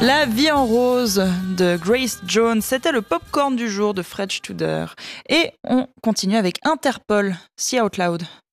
La vie en rose de Grace Jones, c'était le popcorn du jour de Fred Studer. Et on continue avec Interpol, See Out Loud.